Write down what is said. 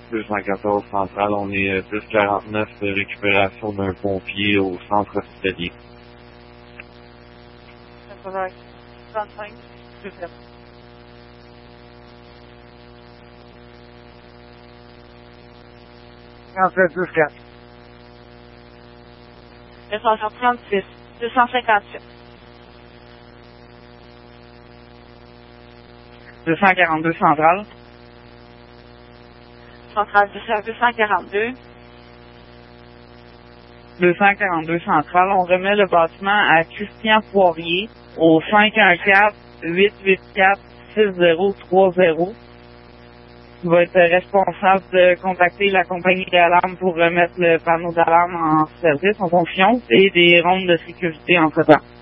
214 centrale, on est 1049 récupération d'un pompier au centre hospitalier. 35, 2-4. Transfert 12-4. 236, 257. 242 centrale. Centrale 242. 242 centrale. On remet le bâtiment à Christian Poirier au 514-884-6030. Il va être responsable de contacter la compagnie d'alarme pour remettre le panneau d'alarme en service, en fonction, et des rondes de sécurité entre-temps.